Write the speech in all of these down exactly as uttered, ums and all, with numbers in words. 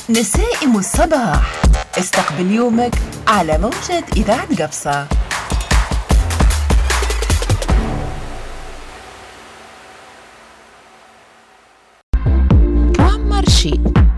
نسائم الصباح، استقبل يومك على موجة إذاعة قفصة. بومارشي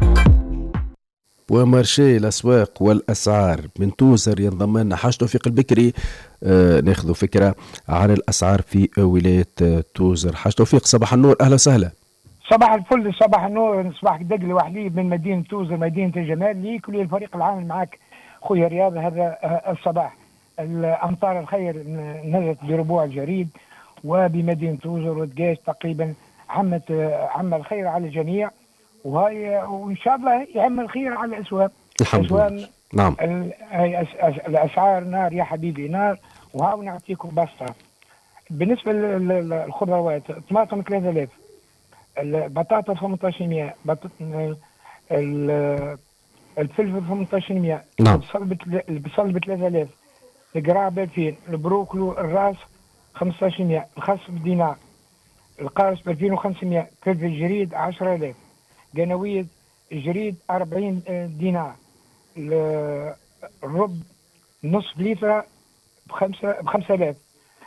بومارشي الأسواق والأسعار من توزر. ينضم لنا حاج توفيق البكري. آه ناخذ فكرة عن الأسعار في ولاية آه توزر. حاج توفيق صباح النور، أهلا وسهلا. صباح الفل، صباح النور، صباح دقل وحليب من مدينة توزر مدينة الجمال. ليك ولي الفريق العامل معك خويا رياض هذا الصباح. الأمطار الخير نزلت بربوع الجريد وبمدينة توزر ودقاش تقريبا، عمت عم الخير على الجميع، وهي وإن شاء الله يعم الخير على الأسواق. الحمد لله. نعم. الأسعار نار يا حبيبي نار. وهاو نعطيكم بسطة. بالنسبة للخضروات، طماطم ثلاثة آلاف، البطاطا ثمانية عشر مية، الفلفل ثمانية عشر مية، نعم. البصل ب ثلاثة آلاف، القراع ب ألفين، البروكلو الراس خمسة عشر مية، الخس بدينار، القارص ب ألفين وخمسمية، فلفل الجريد عشرة آلاف، قنويد الجريد أربعين دينار، الرب نصف لتر بخمسة بخمسة آلاف،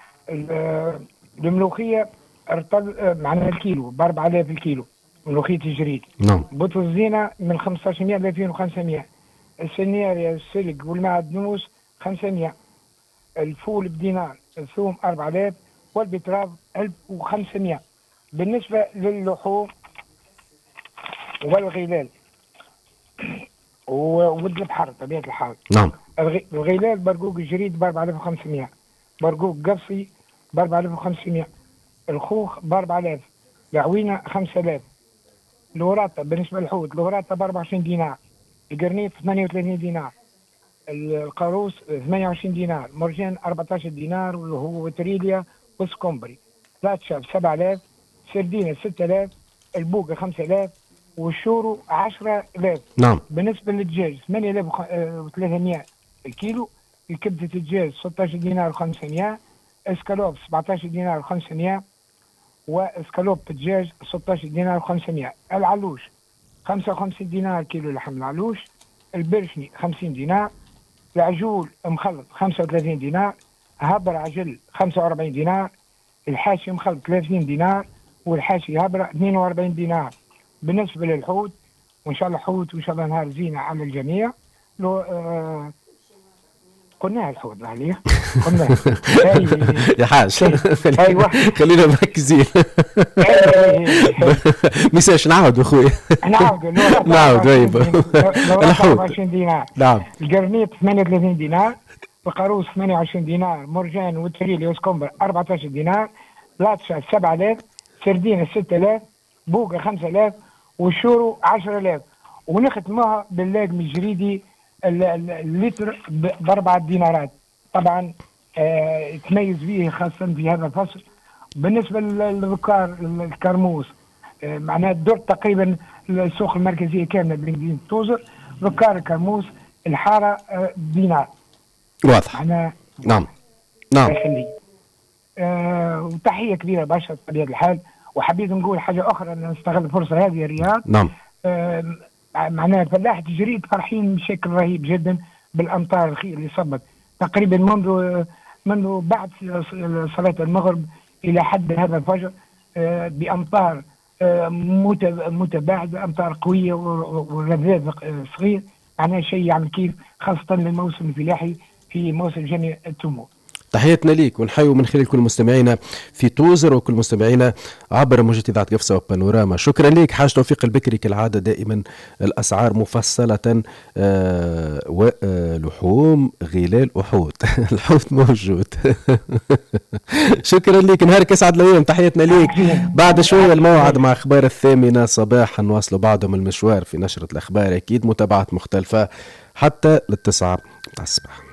الملوخية ارتل معنا الكيلو ب أربعة آلاف الكيلو ملوخية الجريد. نعم. بطل الزينة من خمسة عشر مية ل ألفين وخمسمية، السنياريا السلق والمعدنوس خمسمية، الفول بدينار، الثوم أربعة آلاف، والبتراض ألف وخمسمية. بالنسبة للحوم والغلال وولد البحر طبيعة الحال. نعم. الغلال برقوق الجريد ب أربعة آلاف وخمسمية، برقوق قصي ب أربعة آلاف وخمسمية، الخوخ ب أربعة آلاف، العوينة خمسة آلاف، الوراطة بالنسبة للحوت الوراطة ب أربعة وعشرين دينار، القرنيف ثمانية وثلاثين دينار، القاروس ثمانية وعشرين دينار، مرجان أربعة عشر دينار، وهو تريليا وسكومبري، لاتشا ب سبعة آلاف، سردينة ستة آلاف، البوقة خمسة آلاف، والشورو عشرة آلاف. نعم. بالنسبة للدجاج ثمانية آلاف وثلاثمية الكيلو، الكبدة الدجاج ستة عشر دينار وخمسمية، اسكالوب سبعة عشر دينار وخمسمية، واسكالوب الدجاج ستة عشر دينار وخمسمية، العلوش خمسة وخمسين دينار كيلو لحم العلوش، البرشني خمسين دينار، العجول مخلط خمسة وثلاثين دينار، هبر عجل خمسة وأربعين دينار، الحاشي مخلط ثلاثين دينار، والحاشي هبرة اثنين وأربعين دينار. بالنسبة للحوت وإن شاء الله حوت وإن شاء الله نهار زينة على الجميع. لو آه قلناها الحوت عليه قلناها يا حاج خلينا مركزين. ميساش نعاود اخويا نعاود نعاود طيب. الحوت عشرين دينار. نعم. القرنيط ثمانية وثلاثين دينار، القاروس ثمانية وعشرين دينار، مرجان والتريلي وسكومبر أربعة عشر دينار، لاتشا سبعة آلاف، سردينة ستة آلاف، بوقة خمسة آلاف، والشورو عشرة آلاف. ونختمها باللاقم الجريدي اللتر بأربعة دينارات. طبعا آه تميز به خاصة في هذا الفصل. بالنسبة للذكار الكرموس آه معناها الدور تقريبا السوق المركزية كاملة بمدينة توزر، ذكار الكرموس الحارة آه دينار. واضح. معناها نعم نعم. آه وتحية كبيرة برشا بطبيعة الحال. وحبيت نقول حاجة أخرى، نستغل الفرصة هذه يا رياض. نعم. آه معناها فلاحة الجريد فرحين بشكل رهيب جدا بالأمطار الخير اللي صبت تقريبا منذ منذ بعد صلاة المغرب إلى حد هذا الفجر، آه بأمطار آه متباعدة، أمطار قوية ورذاذ صغير. معناها شيء يعمل كيف خاصة للموسم الفلاحي في موسم جني التمور. تحياتنا ليك ونحيو من خلال كل مستمعينا في توزر وكل مستمعينا عبر موجة إذاعة قفصة وبانوراما. شكرا ليك حاج توفيق البكري. كالعادة دائما الأسعار مفصلة، آه ولحوم غلال وحوت الحوت موجود. شكرا ليك، نهارك يسعد الأيام. تحياتنا ليك. بعد شوية الموعد مع أخبار الثامنة صباحا، نواصلوا بعضهم المشوار في نشرة الأخبار، أكيد متابعة مختلفة حتى للتسعة الصباح.